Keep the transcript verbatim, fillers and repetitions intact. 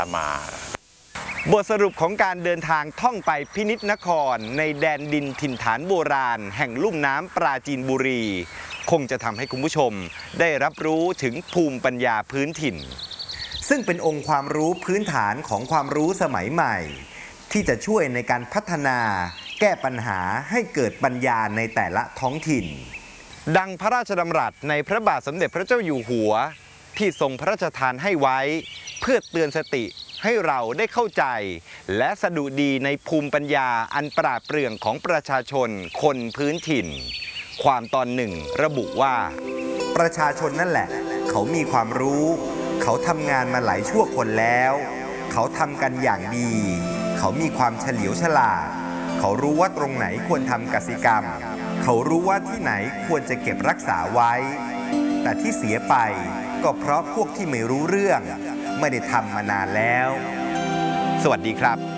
มาบทสรุปของการเดินทางท่องไปพินิจนครในแดนดินถิ่นฐานโบราณแห่งลุ่มน้ำปราจีนบุรีคงจะทำให้คุณผู้ชมได้รับรู้ถึงภูมิปัญญาพื้นถิ่นซึ่งเป็นองค์ความรู้พื้นฐานของความรู้สมัยใหม่ที่จะช่วยในการพัฒนาแก้ปัญหาให้เกิดปัญญาในแต่ละท้องถิ่นดังพระราชดำรัสในพระบาทสมเด็จพระเจ้าอยู่หัวที่ทรงพระราชทานให้ไว้เพื่อเตือนสติให้เราได้เข้าใจและสดุดีในภูมิปัญญาอันปราดเปรื่องของประชาชนคนพื้นถิ่นความตอนหนึ่งระบุว่าประชาชนนั่นแหละเขามีความรู้เขาทำงานมาหลายชั่วคนแล้วเขาทำกันอย่างดีเขามีความเฉลียวฉลาดเขารู้ว่าตรงไหนควรทำกสิกรรมเขารู้ว่าที่ไหนควรจะเก็บรักษาไว้แต่ที่เสียไปก็เพราะพวกที่ไม่รู้เรื่องไม่ได้ทำมานานแล้วสวัสดีครับ